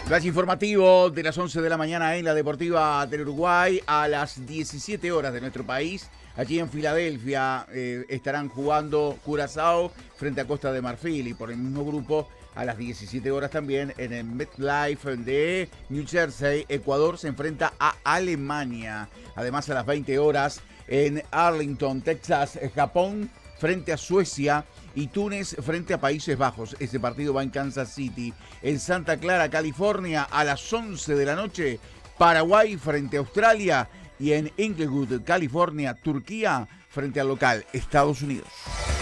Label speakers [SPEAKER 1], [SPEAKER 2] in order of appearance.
[SPEAKER 1] Flash informativo de las 11 de la mañana en la Deportiva del Uruguay a las 17 horas de nuestro país. Allí en Filadelfia estarán jugando Curazao frente a Costa de Marfil y por el mismo grupo a las 17 horas también en el MetLife de New Jersey, Ecuador se enfrenta a Alemania. Además a las 20 horas en Arlington, Texas, Japón frente a Suecia y Túnez frente a Países Bajos. Ese partido va en Kansas City. En Santa Clara, California, a las 11 de la noche, Paraguay frente a Australia. Y en Inglewood, California, Turquía frente al local Estados Unidos.